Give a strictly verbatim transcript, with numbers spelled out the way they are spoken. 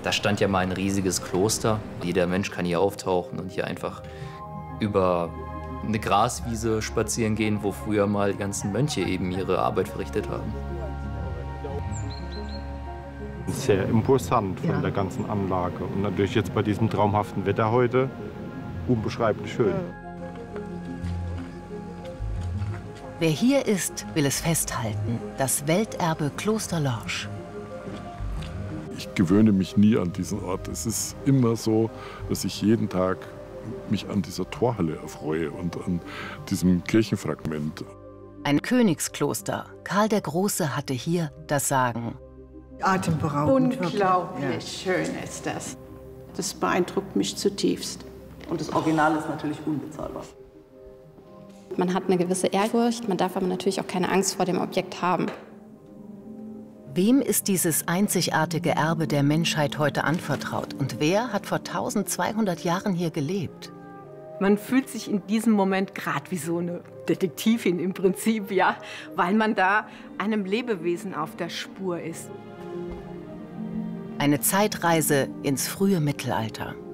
Da stand ja mal ein riesiges Kloster. Jeder Mensch kann hier auftauchen und hier einfach über eine Graswiese spazieren gehen, wo früher mal die ganzen Mönche eben ihre Arbeit verrichtet haben. Sehr imposant von ja. der ganzen Anlage und natürlich jetzt bei diesem traumhaften Wetter heute unbeschreiblich schön. Wer hier ist, will es festhalten. Das Welterbe Kloster Lorsch. Ich gewöhne mich nie an diesen Ort. Es ist immer so, dass ich jeden Tag mich an dieser Torhalle erfreue und an diesem Kirchenfragment. Ein Königskloster. Karl der Große hatte hier das Sagen. Atemberaubend. Unglaublich ja. schön ist das. Das beeindruckt mich zutiefst. Und das Original ist natürlich unbezahlbar. Man hat eine gewisse Ehrfurcht, man darf aber natürlich auch keine Angst vor dem Objekt haben. Wem ist dieses einzigartige Erbe der Menschheit heute anvertraut? Und wer hat vor eintausendzweihundert Jahren hier gelebt? Man fühlt sich in diesem Moment gerade wie so eine Detektivin im Prinzip, ja, weil man da einem Lebewesen auf der Spur ist. Eine Zeitreise ins frühe Mittelalter.